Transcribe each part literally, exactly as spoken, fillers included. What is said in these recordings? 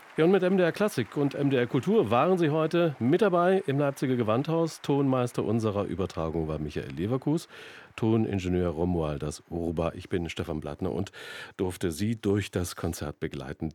Ja, und mit M D R Klassik und M D R Kultur waren Sie heute mit dabei im Leipziger Gewandhaus. Tonmeister unserer Übertragung war Michael Leverkus, Toningenieur Romualdas Urba. Ich bin Stefan Blattner und durfte Sie durch das Konzert begleiten.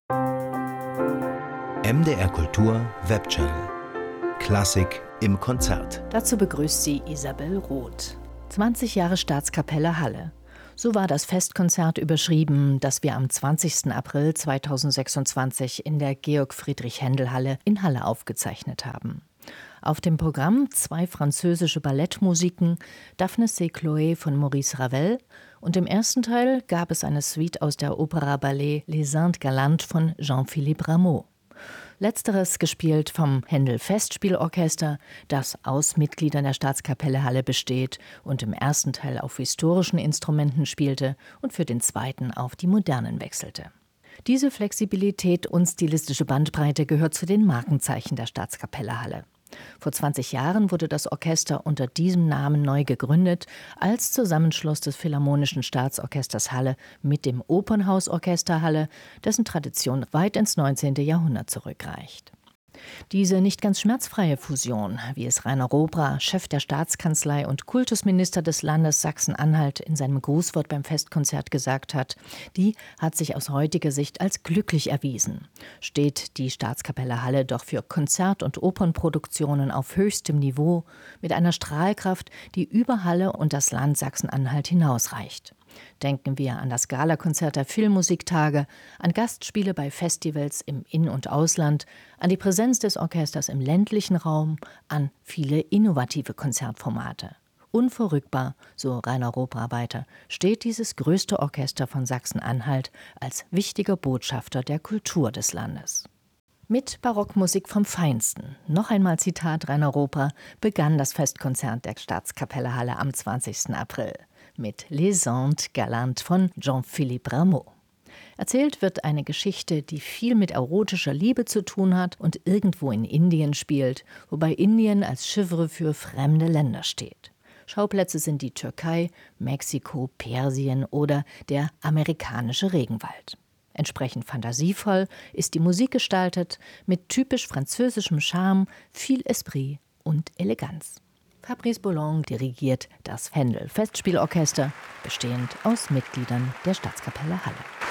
M D R Kultur Webchannel. Klassik im Konzert. Dazu begrüßt sie Isabel Roth. zwanzig Jahre Staatskapelle Halle. So war das Festkonzert überschrieben, das wir am zwanzigsten April zweitausendsechsundzwanzig in der Georg-Friedrich-Händel-Halle in Halle aufgezeichnet haben. Auf dem Programm zwei französische Ballettmusiken, Daphne et Chloé von Maurice Ravel, und im ersten Teil gab es eine Suite aus der Opera Ballet Les Indes Galantes von Jean-Philippe Rameau. Letzteres gespielt vom Händel-Festspielorchester, das aus Mitgliedern der Staatskapelle Halle besteht und im ersten Teil auf historischen Instrumenten spielte und für den zweiten auf die modernen wechselte. Diese Flexibilität und stilistische Bandbreite gehört zu den Markenzeichen der Staatskapelle Halle. Vor zwanzig Jahren wurde das Orchester unter diesem Namen neu gegründet, als Zusammenschluss des Philharmonischen Staatsorchesters Halle mit dem Opernhausorchester Halle, dessen Tradition weit ins neunzehnten Jahrhundert zurückreicht. Diese nicht ganz schmerzfreie Fusion, wie es Rainer Robra, Chef der Staatskanzlei und Kultusminister des Landes Sachsen-Anhalt in seinem Grußwort beim Festkonzert gesagt hat, die hat sich aus heutiger Sicht als glücklich erwiesen. Steht die Staatskapelle Halle doch für Konzert- und Opernproduktionen auf höchstem Niveau mit einer Strahlkraft, die über Halle und das Land Sachsen-Anhalt hinausreicht. Denken wir an das Galakonzert der Filmmusiktage, an Gastspiele bei Festivals im In- und Ausland, an die Präsenz des Orchesters im ländlichen Raum, an viele innovative Konzertformate. Unverrückbar, so Rainer Robra weiter, steht dieses größte Orchester von Sachsen-Anhalt als wichtiger Botschafter der Kultur des Landes. Mit Barockmusik vom Feinsten, noch einmal Zitat Rainer Robra, begann das Festkonzert der Staatskapelle Halle am zwanzigsten April. Mit Les Indes Galantes von Jean-Philippe Rameau. Erzählt wird eine Geschichte, die viel mit erotischer Liebe zu tun hat und irgendwo in Indien spielt, wobei Indien als Chiffre für fremde Länder steht. Schauplätze sind die Türkei, Mexiko, Persien oder der amerikanische Regenwald. Entsprechend fantasievoll ist die Musik gestaltet, mit typisch französischem Charme, viel Esprit und Eleganz. Fabrice Boulogne dirigiert das Händel-Festspielorchester, bestehend aus Mitgliedern der Staatskapelle Halle.